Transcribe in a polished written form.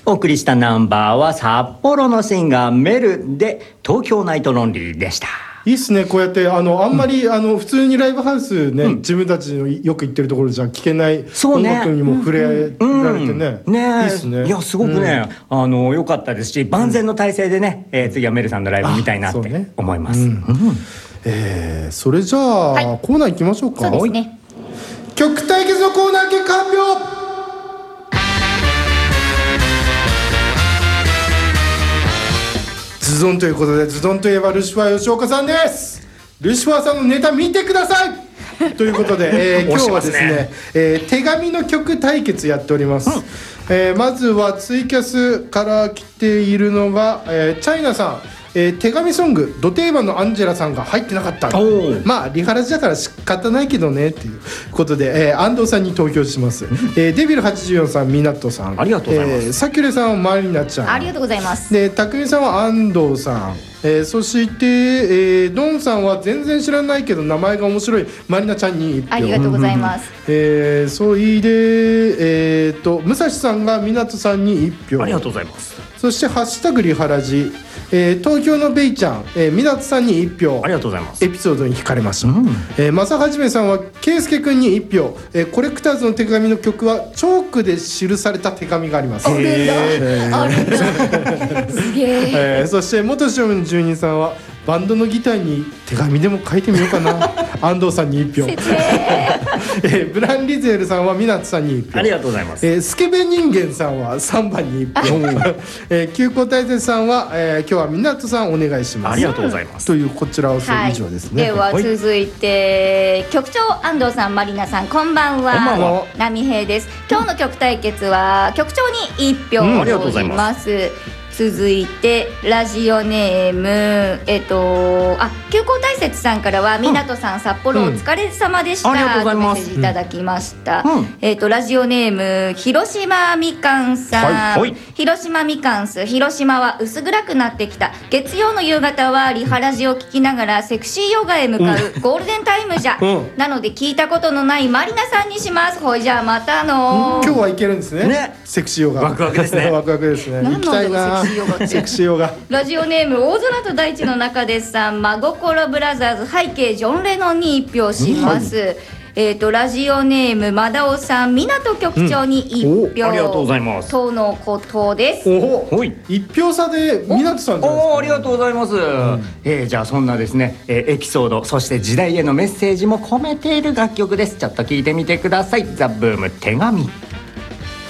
お送りしたナンバーは札幌のシンガーメルで東京ナイトロンリーでした。 いいっすね、こうやってあんまり、普通にライブハウスね、自分たちのよく行ってるところじゃ聴けない音楽にも触れられてね、いいっすね。 いやすごくね、良かったですし、万全の体制でね、次はメルさんのライブ見たいなって思います。 それじゃあ、コーナー行きましょうか。 そうですね。 曲対決のコーナー結果発表。ズドンということで、ズドンといえばルシファー吉岡さんです。ルシファーさんのネタ見てくださいということで、今日はですね、手紙の曲対決やっております。まずはツイキャスから来ているのが、チャイナさん。手紙ソングド定番のアンジェラさんが入ってなかった。まあリハラジだから仕方ないけどねっていうことで、安藤さんに投票します。デビル84さん、ミナットさん、 ありがとうございます。 サキュレさんはマリナちゃん、 ありがとうございます。 でタクミさんは安藤さん、そして、ドンさんは全然知らないけど名前が面白いマリナちゃんに1票。 ありがとうございます。 それで武蔵さんが湊さんに1票。 ありがとうございます。 そしてハッシュタグリハラジ、東京のベイちゃん、湊さんに1票。 ありがとうございます。 エピソードに惹かれました。正はじめさんは圭介くんに1票。コレクターズの手紙の曲はチョークで記された手紙があります。 あるんだ、あるんだすげえ。 そして元少年の住人さんはバンドのギターに手紙でも書いてみようかな安藤さんに1票。ブランリゼールさんは湊さんに1票。 ありがとうございます。 スケベ人間さんは3番に1票。急行大切さんは、今日は湊さんお願いします。 ありがとうございます。 というこちらは以上ですね。 では続いて、局長安藤さん、マリナさん、こんばんは。 こんばんは。 波平です。今日の曲対決は局長に1票ありがとうございます。 続いてラジオネーム急行大雪さんからは、湊さん札幌お疲れ様でした、 ありがとうございます。 メッセージいただきました。ラジオネーム広島みかんさん、広島みかんす。広島は薄暗くなってきた。月曜の夕方はリハラジを聞きながらセクシーヨガへ向かうゴールデンタイムじゃ、なので聞いたことのないマリナさんにします。ほいじゃあまたの。 今日はいけるんですね。セクシーヨガワクワクですね。 ワクワクですね。行きたいな。セクシーヨガ。 ラジオネーム大空と大地の中でさん、真心ブラザーズ背景ジョン・レノンに1票します。ラジオネームマダオさん、湊局長に1票。 ありがとうございます。 とのことです。 1票差で湊さんじゃないですか。 ありがとうございます。じゃあそんなですね、エピソード、そして時代へのメッセージも込めている楽曲です。ちょっと聞いてみてください。ザ・ブーム手紙。